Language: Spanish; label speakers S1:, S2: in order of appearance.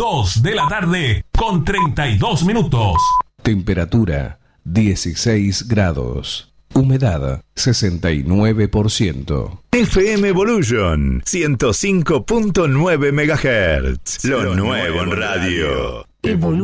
S1: 2 de la tarde con 32 minutos.
S2: Temperatura 16 grados. Humedad 69%.
S3: FM Evolution 105.9 MHz. Lo nuevo en radio.